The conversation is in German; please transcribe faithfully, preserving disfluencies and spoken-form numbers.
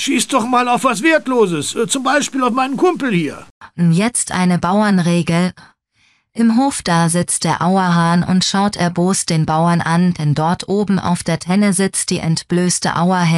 Schieß doch mal auf was Wertloses, zum Beispiel auf meinen Kumpel hier. Jetzt eine Bauernregel. Im Hof da sitzt der Auerhahn und schaut erbost den Bauern an, denn dort oben auf der Tenne sitzt die entblößte Auerhenne.